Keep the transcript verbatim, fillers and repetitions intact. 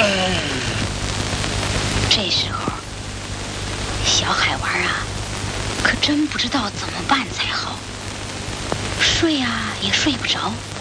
这时候，小海娃啊，可真不知道怎么办才好。睡啊也睡不着，